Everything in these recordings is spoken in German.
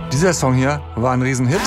Dieser Song hier war ein Riesenhit.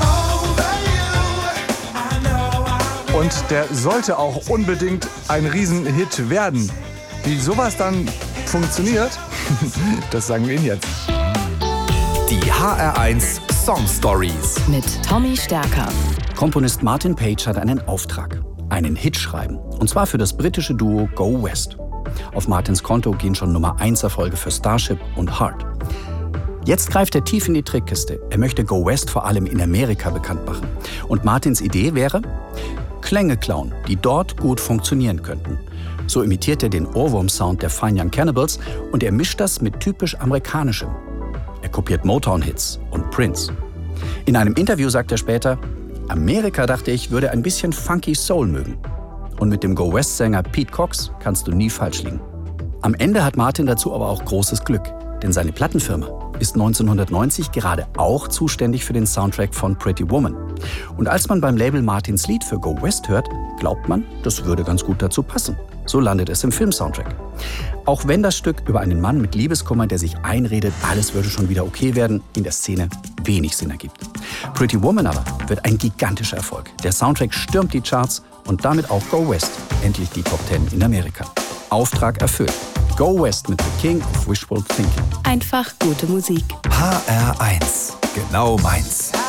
Und der sollte auch unbedingt ein Riesenhit werden. Wie sowas dann funktioniert, das sagen wir Ihnen jetzt. Die HR1 Song Stories mit Tommy Stärker. Komponist Martin Page hat einen Auftrag, einen Hit schreiben. Und zwar für das britische Duo Go West. Auf Martins Konto gehen schon Nummer 1 Erfolge für Starship und Heart. Jetzt greift er tief in die Trickkiste. Er möchte Go West vor allem in Amerika bekannt machen. Und Martins Idee wäre, Klänge klauen, die dort gut funktionieren könnten. So imitiert er den Ohrwurm-Sound der Fine Young Cannibals und er mischt das mit typisch amerikanischem. Er kopiert Motown-Hits und Prince. In einem Interview sagt er später, Amerika, dachte ich, würde ein bisschen funky Soul mögen. Und mit dem Go West-Sänger Pete Cox kannst du nie falsch liegen. Am Ende hat Martin dazu aber auch großes Glück, denn seine Plattenfirma ist 1990 gerade auch zuständig für den Soundtrack von Pretty Woman. Und als man beim Label Martins Lied für Go West hört, glaubt man, das würde ganz gut dazu passen. So landet es im Film-Soundtrack. Auch wenn das Stück über einen Mann mit Liebeskummer, der sich einredet, alles würde schon wieder okay werden, in der Szene wenig Sinn ergibt. Pretty Woman aber wird ein gigantischer Erfolg. Der Soundtrack stürmt die Charts und damit auch Go West, endlich die Top 10 in Amerika. Auftrag erfüllt. Go West mit The King of Wishful Thinking. Einfach gute Musik. HR1, genau meins.